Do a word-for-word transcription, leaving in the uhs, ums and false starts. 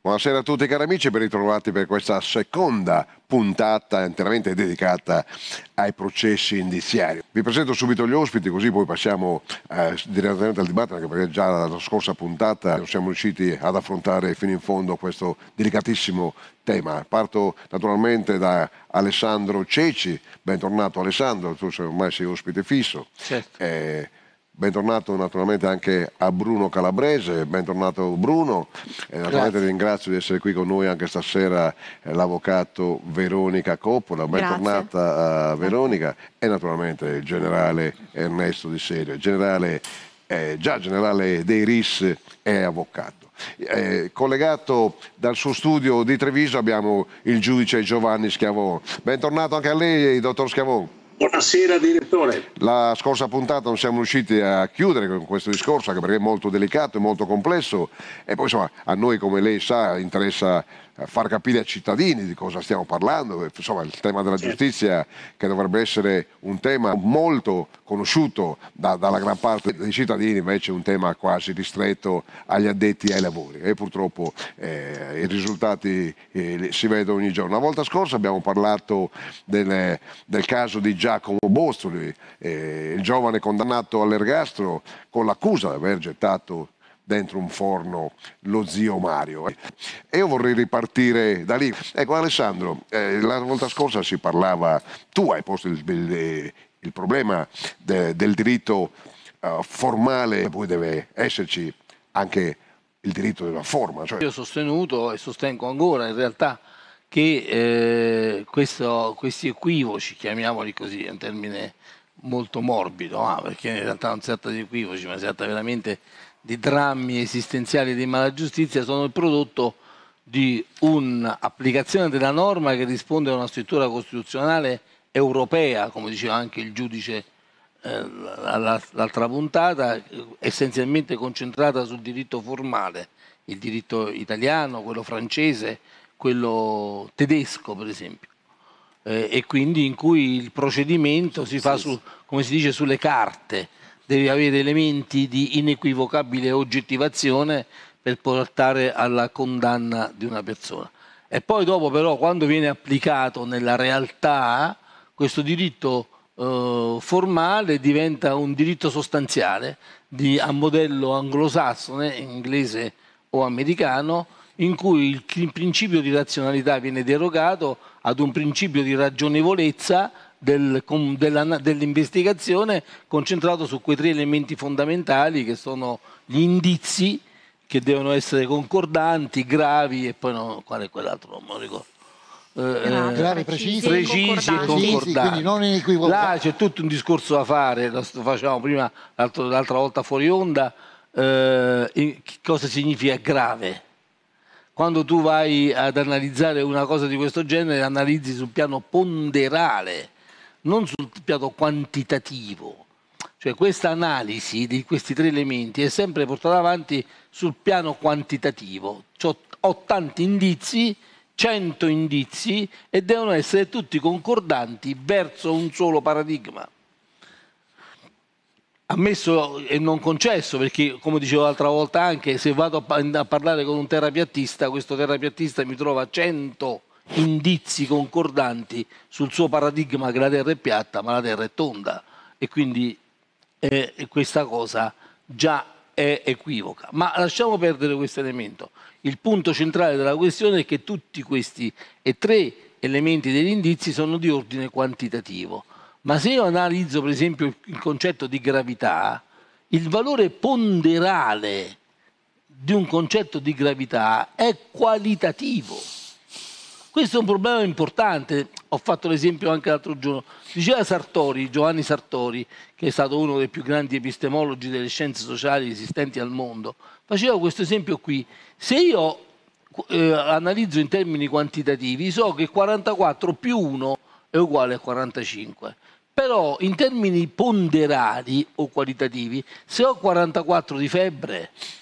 Buonasera a tutti cari amici, ben ritrovati per questa seconda puntata interamente dedicata ai processi indiziari. Vi presento subito gli ospiti così poi passiamo eh, direttamente al dibattito, anche perché già dalla scorsa puntata non siamo riusciti ad affrontare fino in fondo questo delicatissimo tema. Parto naturalmente da Alessandro Ceci, bentornato Alessandro, tu ormai sei ospite fisso. Certo. Eh, Bentornato naturalmente anche a Bruno Calabrese, bentornato Bruno, e naturalmente Grazie. ringrazio di essere qui con noi anche stasera eh, l'avvocato Veronica Coppola, bentornata a Veronica, e naturalmente il generale Ernesto Di Serio, generale, eh, già generale dei R I S e avvocato. Eh, collegato dal suo studio di Treviso abbiamo il giudice Giovanni Schiavon, bentornato anche a lei dottor Schiavon. Buonasera direttore. La scorsa puntata non siamo riusciti a chiudere con questo discorso anche perché è molto delicato e molto complesso e poi insomma a noi, come lei sa, interessa far capire ai cittadini di cosa stiamo parlando. Insomma, il tema della giustizia, che dovrebbe essere un tema molto conosciuto da, dalla gran parte dei cittadini, invece è un tema quasi ristretto agli addetti ai lavori e purtroppo eh, i risultati eh, si vedono ogni giorno. La volta scorsa abbiamo parlato del, del caso di Giacomo Bozzoli, eh, il giovane condannato all'ergastolo con l'accusa di aver gettato dentro un forno lo zio Mario. E io vorrei ripartire da lì. Ecco Alessandro, eh, la volta scorsa si parlava, tu hai posto il, il, il problema de, del diritto uh, formale, poi deve esserci anche il diritto della forma. Cioè... Io ho sostenuto e sostengo ancora in realtà che eh, questo, questi equivoci, chiamiamoli così, è un termine molto morbido, ah, perché in realtà non si tratta di equivoci, ma si tratta veramente di drammi esistenziali di malagiustizia, sono il prodotto di un'applicazione della norma che risponde a una struttura costituzionale europea, come diceva anche il giudice eh, l'altra puntata, essenzialmente concentrata sul diritto formale, il diritto italiano, quello francese, quello tedesco per esempio, eh, e quindi in cui il procedimento si fa, su, come si dice, sulle carte. Devi avere elementi di inequivocabile oggettivazione per portare alla condanna di una persona. E poi dopo però, quando viene applicato nella realtà, questo diritto eh, formale diventa un diritto sostanziale di, a modello anglosassone, inglese o americano, in cui il, il principio di razionalità viene derogato ad un principio di ragionevolezza Del, dell'investigazione concentrato su quei tre elementi fondamentali che sono gli indizi, che devono essere concordanti, gravi e poi no, qual è quell'altro, non me lo ricordo. Eh, gravi, precisi, precisi e concordanti. Quindi non inequivocabili. Là c'è tutto un discorso da fare, lo facevamo prima l'altra volta fuori onda, eh, cosa significa grave. Quando tu vai ad analizzare una cosa di questo genere, analizzi sul piano ponderale, non sul piano quantitativo. Cioè questa analisi di questi tre elementi è sempre portata avanti sul piano quantitativo. Cioè, ho tanti indizi, cento indizi, e devono essere tutti concordanti verso un solo paradigma. Ammesso e non concesso, perché come dicevo l'altra volta anche, se vado a parlare con un terapiattista, questo terapiattista mi trova cento indizi concordanti sul suo paradigma che la Terra è piatta, ma la Terra è tonda, e quindi eh, questa cosa già è equivoca. Ma lasciamo perdere questo elemento. Il punto centrale della questione è che tutti questi e tre elementi degli indizi sono di ordine quantitativo. Ma se io analizzo per esempio il concetto di gravità, il valore ponderale di un concetto di gravità è qualitativo. Questo è un problema importante. Ho fatto l'esempio anche l'altro giorno. Diceva Sartori, Giovanni Sartori, che è stato uno dei più grandi epistemologi delle scienze sociali esistenti al mondo, faceva questo esempio qui. Se io eh, analizzo in termini quantitativi, so che quarantaquattro più uno è uguale a quarantacinque. Però in termini ponderali o qualitativi, se ho quarantaquattro di febbre,